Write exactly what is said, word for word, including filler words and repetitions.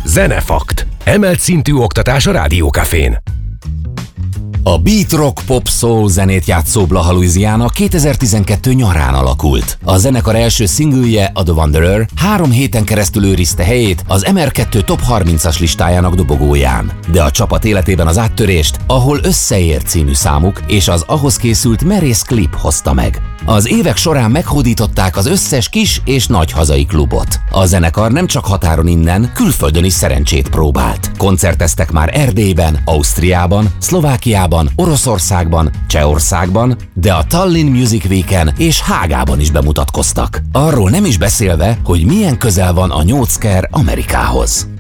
Zenefakt. Emelt szintű oktatás a Rádiókafén. A beat rock pop soul zenét játszó Blaha Louisiana kétezer-tizenkettő nyarán alakult. A zenekar első szingülje, a The Wanderer, három héten keresztül őrizte helyét az em er kettő Top harmincas listájának dobogóján. De a csapat életében az áttörést, Ahol összeér című számuk és az ahhoz készült merész klip hozta meg. Az évek során meghódították az összes kis és nagy hazai klubot. A zenekar nem csak határon innen, külföldön is szerencsét próbált. Koncerteztek már Erdélyben, Ausztriában, Szlovákiában, Oroszországban, Csehországban, de a Tallinn Music Weeken és Hágában is bemutatkoztak. Arról nem is beszélve, hogy milyen közel van a nyócker Amerikához.